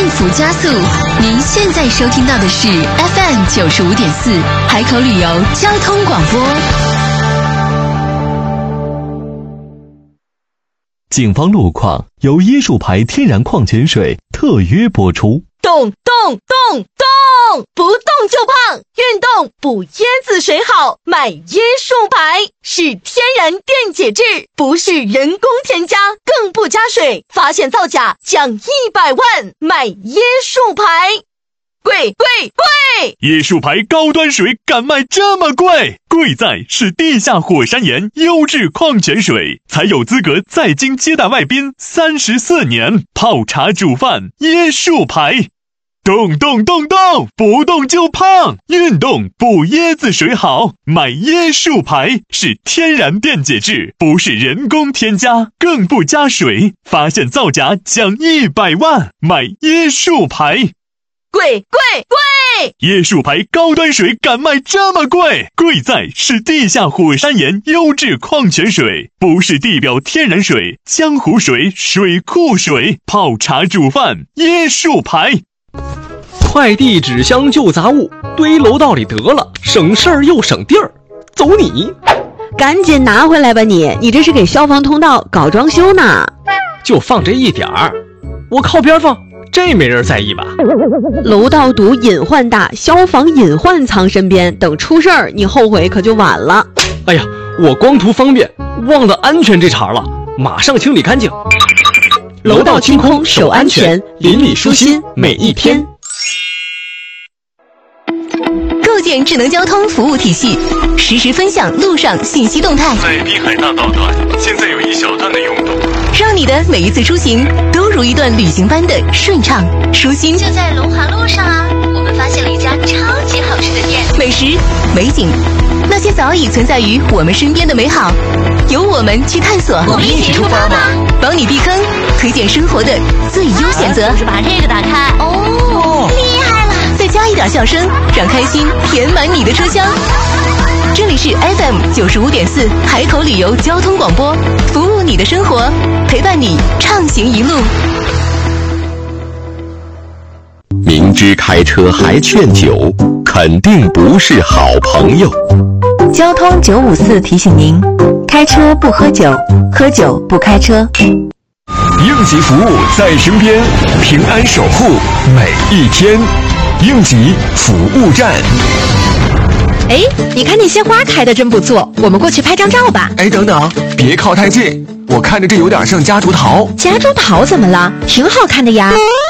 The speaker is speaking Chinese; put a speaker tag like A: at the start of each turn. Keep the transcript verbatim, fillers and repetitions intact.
A: 幸福加速。您现在收听到的是 F M 九十五点四海口旅游交通广播。
B: 警方路况由椰树牌天然矿泉水特约播出。
C: 动动动动，不动就胖，运动补椰子水好，买椰树牌，是天然电解质，不是人工添加，更不加水，发现造假奖一百万，买椰树牌。贵贵贵！
D: 椰树牌高端水敢卖这么贵？贵在是地下火山岩优质矿泉水，才有资格在京接待外宾三十四年，泡茶煮饭椰树牌。动动动动，不动就胖，运动补椰子水好，买椰树牌，是天然电解质，不是人工添加，更不加水，发现造假奖一百万，买椰树牌。
C: 贵贵贵！
D: 椰树牌高端水敢卖这么贵？贵在是地下火山岩优质矿泉水，不是地表天然水、江湖水、水库水，泡茶煮饭椰树牌。
E: 快递纸箱旧杂物堆楼道里得了，省事儿又省地儿，走你！
F: 赶紧拿回来吧你！你这是给消防通道搞装修呢？
E: 就放这一点儿，我靠边放。这没人在意吧？
F: 楼道堵隐患大，消防隐患藏身边，等出事儿你后悔可就晚了。
E: 哎呀，我光图方便忘了安全这茬了，马上清理干净。
F: 楼道清空守安全，邻里舒心每一天。
A: 构建智能交通服务体系，实时分享路上信息动态。
G: 在滨海大道段，现在有一小段的拥堵，
A: 让你的每一次出行都如一段旅行般的顺畅舒心。
H: 就在龙华路上啊，我们发现了一家超级好吃的店，
A: 美食、美景，那些早已存在于我们身边的美好，由我们去探索。
H: 我们一起出发吧！
A: 帮你避坑，推荐生活的最优选择。
H: 啊、就是把这个打开，哦，厉害了！
A: 再加一点笑声，让开心填满你的车厢。这里是 F M 九十五点四海口旅游交通广播，服务你的生活，陪伴你畅行一路。
I: 明知开车还劝酒，肯定不是好朋友。
A: 交通九五四提醒您：开车不喝酒，喝酒不开车。
I: 应急服务在身边，平安守护每一天。应急服务站。
C: 哎，你看那些花开得真不错，我们过去拍张照吧。
J: 哎，等等，别靠太近，我看着这有点像夹竹桃。
C: 夹竹桃怎么了？挺好看的呀。